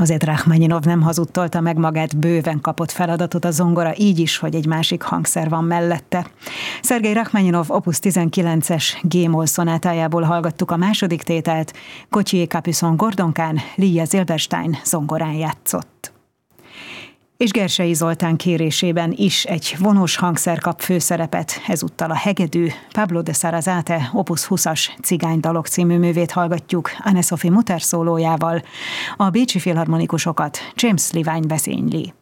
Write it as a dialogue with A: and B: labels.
A: Azért Rachmaninov nem hazudtolta meg magát, bőven kapott feladatot a zongora, így is, hogy egy másik hangszer van mellette. Szergej Rachmaninov Opus 19-es G-moll szonátájából hallgattuk a második tételt, Gauthier Capuçon gordonkán, Lia Zilberstein zongorán játszott. És Gersei Zoltán kérésében is egy vonós hangszer kap főszerepet, ezúttal a hegedű. Pablo de Sarasate Opus 20-as Cigánydalok című művét hallgatjuk Anne-Sophie Mutter szólójával, a bécsi filharmonikusokat James Levine vezényli.